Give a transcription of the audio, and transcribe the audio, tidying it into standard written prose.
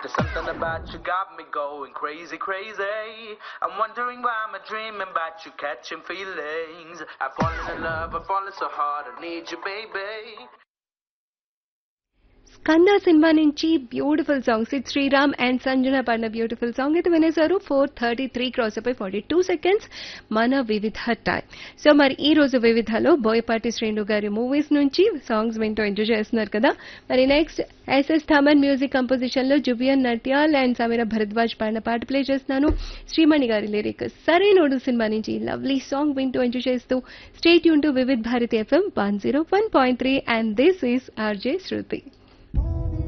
There's something about you got me going crazy, crazy. I'm wondering why I'm dreaming about you catching feelings. I've fallen in love, I've fallen so hard, I need you, baby. Skanda cinema నుంచి beautiful song Sid Sriram and Sanjana పాడిన beautiful song అయితే వినేశారు. 4:33 cross అయిపోయి 42 seconds మన వివిధ time. So మరి ఈ రోజు వివిధలో బోయపాటి శ్రేణు గారి మూవీస్ నుంచి సాంగ్స్ వింటూ ఎంజాయ్ చేస్తున్నారు కదా. మరి next SS Thaman music composition లో జుబియన్ నట్యాల్ అండ్ సమీర భరద్వాజ్ పాడిన పాట ప్లే చేస్తున్నాను. శ్రీమణి గారి లిరిక్ సరైనోడు సినిమా నుంచి లవ్లీ సాంగ్ వింటూ ఎంజాయ్ చేస్తూ stay tune to Vividh Bharati FM 101.3 and this is RJ Shruti.